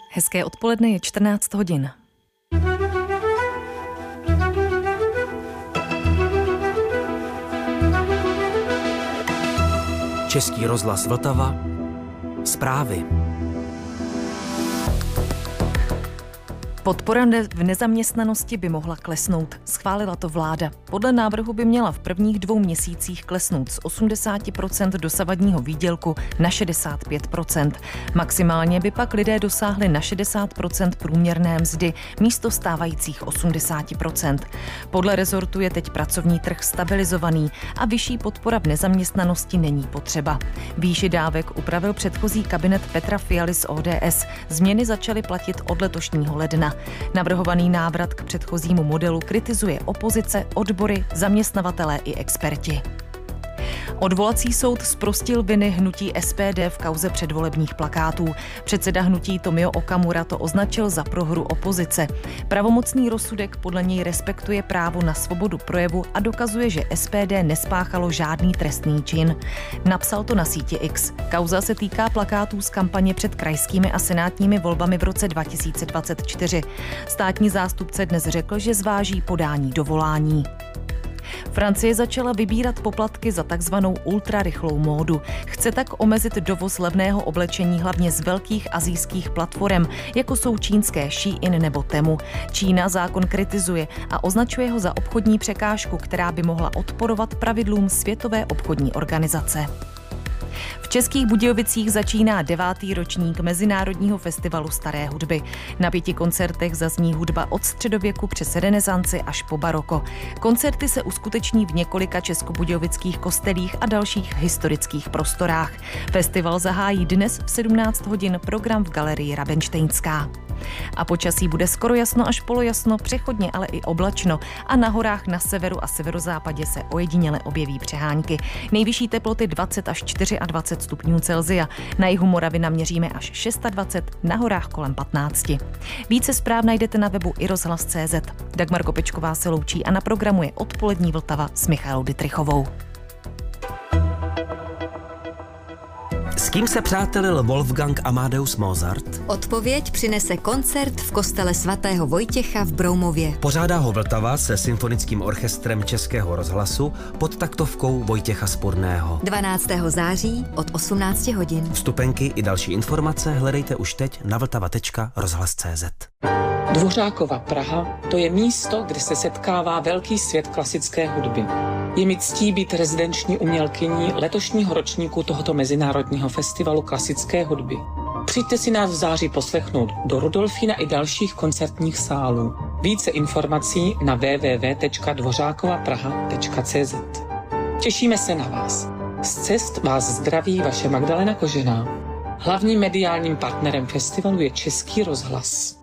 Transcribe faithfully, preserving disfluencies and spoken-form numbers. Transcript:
Hezké odpoledne, je čtrnáct hodin. Český rozhlas Vltava. Zprávy. Podpora v nezaměstnanosti by mohla klesnout. Schválila to vláda. Podle návrhu by měla v prvních dvou měsících klesnout z osmdesát procent dosavadního výdělku na šedesát pět procent. Maximálně by pak lidé dosáhli na šedesát procent průměrné mzdy místo stávajících osmdesát procent. Podle rezortu je teď pracovní trh stabilizovaný a vyšší podpora v nezaměstnanosti není potřeba. Výši dávek upravil předchozí kabinet Petra Fialy z O D S. Změny začaly platit od letošního ledna. Navrhovaný návrat k předchozímu modelu kritizuje opozice, odbory, zaměstnavatelé i experti. Odvolací soud zprostil viny hnutí S P D v kauze předvolebních plakátů. Předseda hnutí Tomio Okamura to označil za prohru opozice. Pravomocný rozsudek podle něj respektuje právo na svobodu projevu a dokazuje, že S P D nespáchalo žádný trestný čin. Napsal to na síti X. Kauza se týká plakátů z kampaně před krajskými a senátními volbami v roce dva tisíce dvacet čtyři. Státní zástupce dnes řekl, že zváží podání dovolání. Francie začala vybírat poplatky za takzvanou ultrarychlou módu. Chce tak omezit dovoz levného oblečení hlavně z velkých asijských platform, jako jsou čínské Shein nebo Temu. Čína zákon kritizuje a označuje ho za obchodní překážku, která by mohla odporovat pravidlům Světové obchodní organizace. V Českých Budějovicích začíná devátý ročník Mezinárodního festivalu staré hudby. Na pěti koncertech zazní hudba od středověku přes renesanci až po baroko. Koncerty se uskuteční v několika českobudějovických kostelích a dalších historických prostorách. Festival zahájí dnes v sedmnáct hodin program v galerii Rabenštejnská. A počasí bude skoro jasno až polojasno, přechodně ale i oblačno a na horách na severu a severozápadě se ojediněle objeví přehánky. Nejvyšší teploty dvacet až dvacet čtyři stupňů Celsia. Na jihu Moravy naměříme až dvacet šest, na horách kolem patnáct. Více zpráv najdete na webu i rozhlas tečka cé zet. Dagmar Kopečková se loučí a na programu je Odpolední Vltava s Michalou Dytrychovou. S kým se přátelil Wolfgang Amadeus Mozart? Odpověď přinese koncert v kostele svatého Vojtěcha v Broumově. Pořádá ho Vltava se symfonickým orchestrem Českého rozhlasu pod taktovkou Vojtěcha Spurného. dvanáctého září od osmnácti hodin. Vstupenky i další informace hledejte už teď na vltava tečka rozhlas tečka cé zet. Dvořákova Praha, to je místo, kde se setkává velký svět klasické hudby. Je mi ctí být rezidenční umělkyní letošního ročníku tohoto mezinárodního festivalu klasické hudby. Přijďte si nás v září poslechnout do Rudolfína i dalších koncertních sálů. Více informací na w w w tečka dvořákova praha tečka cé zet. Těšíme se na vás. Z cest vás zdraví vaše Magdalena Kožená. Hlavním mediálním partnerem festivalu je Český rozhlas.